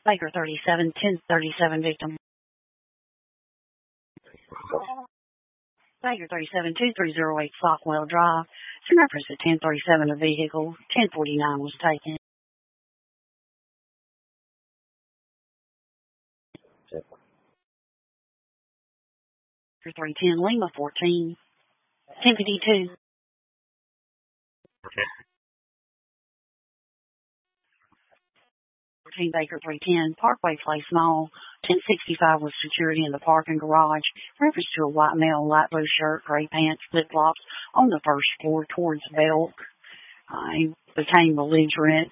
Baker 37, 1037 victim. Baker 37, 2308 Stockwell Drive. In reference to 1037, a vehicle. 1049 was taken. 310 Lima 14. 1052. Okay. 14 Baker 310 Parkway Place Mall. 1065 was security in the parking garage. Reference to a white male, light blue shirt, gray pants, flip-flops on the first floor towards Belk. He became belligerent